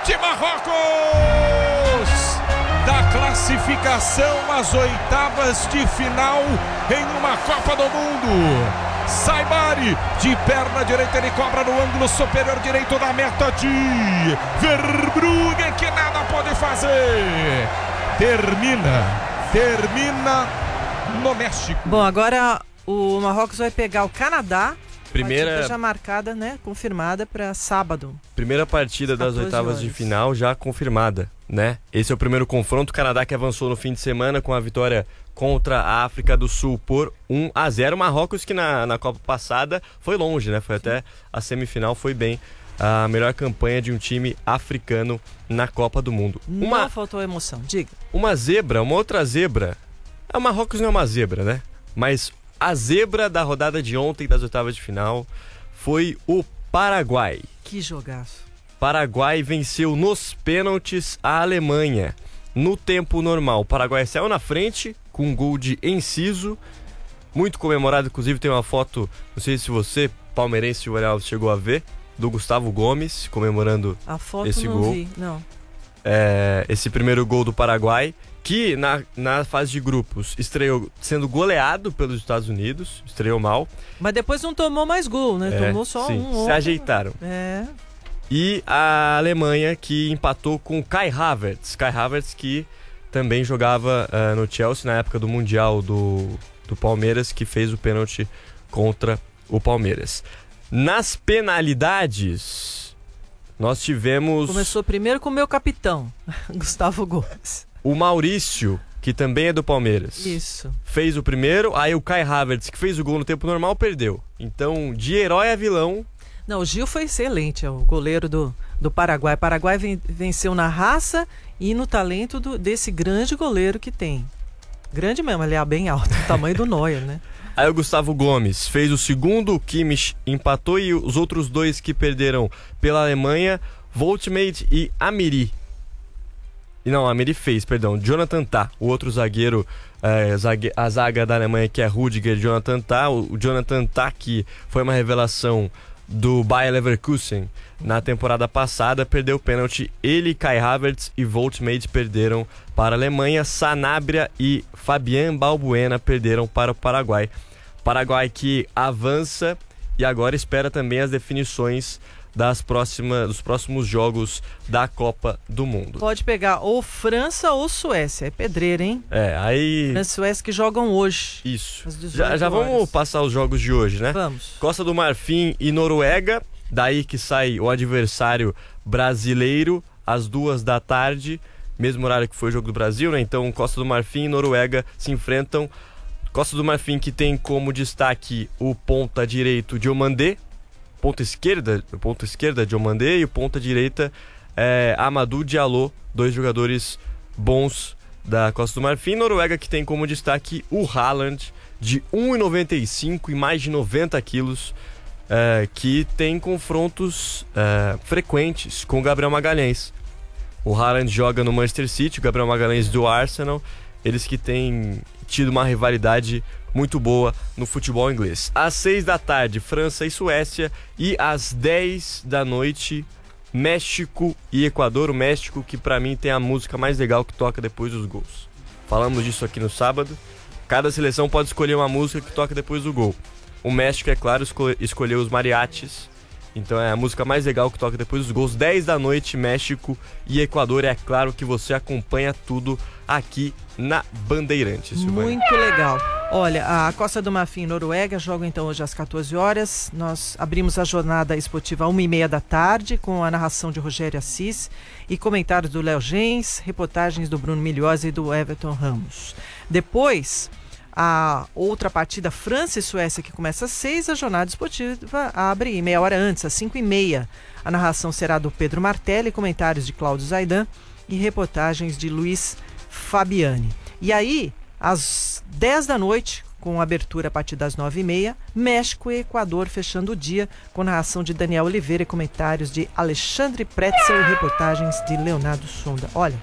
de Marrocos da classificação às oitavas de final em uma Copa do Mundo. Saibari, de perna direita, ele cobra no ângulo superior direito da meta de Verbruggen, que nada pode fazer. Termina no México. Bom, agora o Marrocos vai pegar o Canadá. Primeira já marcada, né? Confirmada para sábado. Primeira partida das oitavas de final já confirmada, né? Esse é o primeiro confronto. O Canadá que avançou no fim de semana com a vitória contra a África do Sul por 1-0. Marrocos que na Copa passada foi longe, né? Foi até a semifinal, foi bem. A melhor campanha de um time africano na Copa do Mundo. Não faltou emoção, diga. Uma outra zebra. O Marrocos não é uma zebra, né? Mas a zebra da rodada de ontem das oitavas de final foi o Paraguai. Que jogaço. Paraguai venceu nos pênaltis a Alemanha. No tempo normal, o Paraguai saiu na frente com um gol de Enciso, muito comemorado. Inclusive tem uma foto, não sei se você, palmeirense, chegou a ver, do Gustavo Gomes comemorando a foto esse não gol. Vi, não. Esse primeiro gol do Paraguai, que na fase de grupos estreou sendo goleado pelos Estados Unidos, estreou mal. Mas depois não tomou mais gol, né? Tomou só sim, um. Se ajeitaram. E a Alemanha que empatou com Kai Havertz. Kai Havertz que também jogava no Chelsea na época do Mundial do Palmeiras, que fez o pênalti contra o Palmeiras. Nas penalidades, nós tivemos... Começou primeiro com o meu capitão, Gustavo Gomes. O Maurício, que também é do Palmeiras. Isso. Fez o primeiro, aí o Kai Havertz, que fez o gol no tempo normal, perdeu. Então, de herói a vilão... Não, o Gil foi excelente, é o goleiro do Paraguai. O Paraguai venceu na raça e no talento desse grande goleiro que tem. Grande mesmo, ele é bem alto, o tamanho do Neuer, né? Aí o Gustavo Gomes fez o segundo, o Kimmich empatou e os outros dois que perderam pela Alemanha, Woltmade e Amiri. Não, Amiri fez, perdão, Jonathan Tah, o outro zagueiro, a zaga da Alemanha, que é Rudiger, Jonathan Tah. O Jonathan Tah, que foi uma revelação do Bayer Leverkusen na temporada passada, perdeu o pênalti. Ele, Kai Havertz e Woltmade perderam para a Alemanha. Sanabria e Fabian Balbuena perderam para o Paraguai. Paraguai que avança e agora espera também as definições dos próximos jogos da Copa do Mundo. Pode pegar ou França ou Suécia, é pedreira, hein? Aí... França e Suécia que jogam hoje. Isso. Já vamos passar os jogos de hoje, né? Vamos. Costa do Marfim e Noruega, daí que sai o adversário brasileiro às 2h, mesmo horário que foi o jogo do Brasil, né? Então Costa do Marfim e Noruega se enfrentam. Costa do Marfim que tem como destaque o ponta direito Diomandé, ponta esquerda Diomandé e o ponta direita Amadou Diallo, dois jogadores bons da Costa do Marfim. Noruega que tem como destaque o Haaland, de 1,95 e mais de 90 quilos, que tem confrontos frequentes com o Gabriel Magalhães. O Haaland joga no Manchester City, o Gabriel Magalhães do Arsenal, eles que têm tido uma rivalidade muito boa no futebol inglês. Às 6h, França e Suécia, e às 10h, México e Equador. O México que pra mim tem a música mais legal que toca depois dos gols. Falamos disso aqui no sábado. Cada seleção pode escolher uma música que toca depois do gol. O México, é claro, escolheu os mariachis. Então é a música mais legal que toca depois dos gols. 10h, México e Equador. É claro que você acompanha tudo aqui na Bandeirantes. Muito legal. Olha, a Costa do Marfim e Noruega jogam então hoje às 14h. Nós abrimos a jornada esportiva às 1h30 com a narração de Rogério Assis e comentários do Léo Gens, reportagens do Bruno Milhosa e do Everton Ramos. Depois, a outra partida, França e Suécia, que começa às 6h, a jornada esportiva abre meia hora antes, às 5h30. A narração será do Pedro Martelli, comentários de Cláudio Zaidan e reportagens de Luiz Fabiani. E aí, às 10h, com abertura a partir das 9h30, México e Equador fechando o dia, com narração de Daniel Oliveira e comentários de Alexandre Pretzel e reportagens de Leonardo Sonda. Olha,